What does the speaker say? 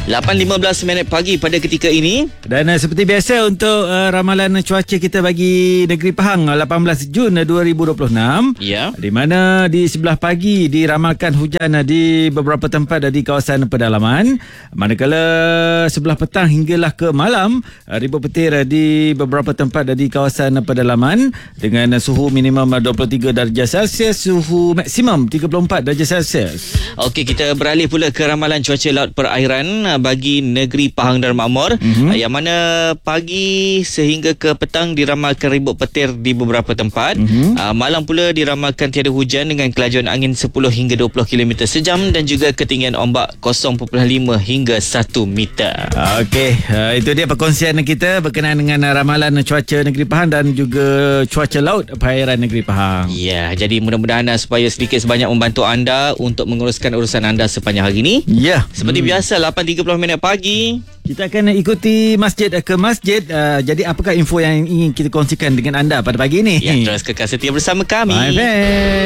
8.15 pagi pada ketika ini. Dan seperti biasa untuk ramalan cuaca kita bagi negeri Pahang 18 Jun 2026. Ya. Di mana di sebelah pagi diramalkan hujan di beberapa tempat di kawasan pedalaman. Manakala sebelah petang hinggalah ke malam ribut petir di beberapa tempat di kawasan pedalaman dengan suhu minimum 23 darjah Celsius, suhu maksimum 34 darjah Celsius. Okey, kita beralih pula ke ramalan cuaca laut perairan bagi negeri Pahang dan Makmur, yang mana pagi sehingga ke petang diramalkan ribut petir di beberapa tempat. Malam pula diramalkan tiada hujan dengan kelajuan angin 10 hingga 20 km sejam dan juga ketinggian ombak 0.5 hingga 1 meter. Okey, itu dia perkongsian kita berkenaan dengan ramalan cuaca negeri Pahang dan juga cuaca laut perairan negeri Pahang. Ya, jadi mudah-mudahan supaya sedikit sebanyak membantu anda untuk menguruskan urusan anda sepanjang hari ini. Ya. Seperti biasa 8.30 pagi kita akan ikuti masjid ke masjid. Jadi apakah info yang ingin kita kongsikan dengan anda pada pagi ini? ya, terus kekal setia bersama kami. Bye bye.